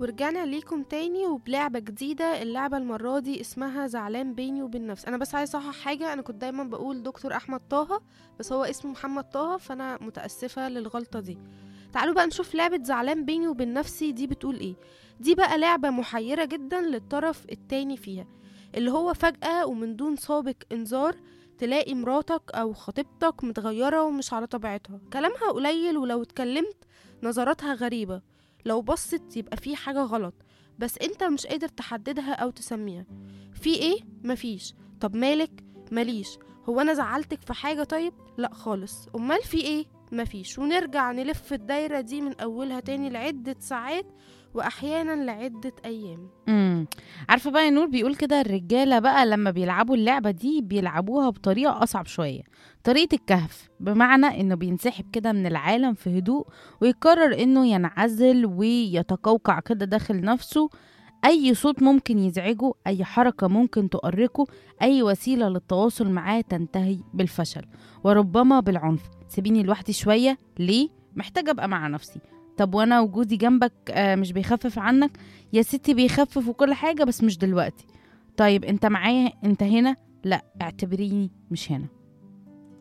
ورجعنا ليكم تاني وبلعبة جديدة. اللعبة المرة دي اسمها زعلان بيني وبين نفسي. أنا بس عايزة أصحح حاجة، أنا كنت دايما بقول دكتور أحمد طه بس هو اسمه محمد طه، فأنا متأسفة للغلطة دي. تعالوا بقى نشوف لعبة زعلان بيني وبين نفسي دي بتقول ايه. دي بقى لعبة محيرة جدا للطرف التاني فيها، اللي هو فجأة ومن دون سابق إنذار تلاقي مراتك أو خطيبتك متغيرة ومش على طبيعتها، كلامها قليل ولو اتكلمت نظراتها غريبة، لو بصت يبقى في حاجة غلط بس انت مش قادر تحددها او تسميها. في ايه؟ مفيش. طب مالك؟ ماليش. هو انا زعلتك في حاجة؟ طيب لا خالص. امال في ايه؟ مفيش. ونرجع نلف الدايرة دي من اولها تاني لعدة ساعات واحيانا لعدة ايام. امم عارفه بقى يا نور، بيقول كده الرجاله بقى لما بيلعبوا اللعبه دي بيلعبوها بطريقه اصعب شويه، طريقه الكهف، بمعنى انه بينسحب كده من العالم في هدوء ويقرر انه ينعزل ويتقوقع كده داخل نفسه. اي صوت ممكن يزعجه، اي حركه ممكن تؤرقه، اي وسيله للتواصل معاه تنتهي بالفشل وربما بالعنف. سيبيني لوحدي شويه، ليه؟ محتاجه ابقى مع نفسي. طب وانا وجودي جنبك مش بيخفف عنك؟ يا ستي بيخفف وكل حاجة بس مش دلوقتي. طيب انت معايا؟ انت هنا؟ لا، اعتبريني مش هنا.